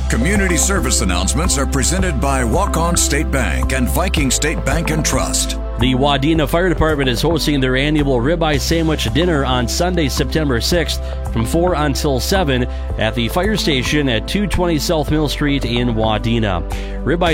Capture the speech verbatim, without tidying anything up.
Community service announcements are presented by Walk-On State Bank and Viking State Bank and Trust. The Wadena Fire Department is hosting their annual ribeye sandwich dinner on Sunday, September sixth from four until seven at the fire station at two twenty South Mill Street in Wadena. Ribeye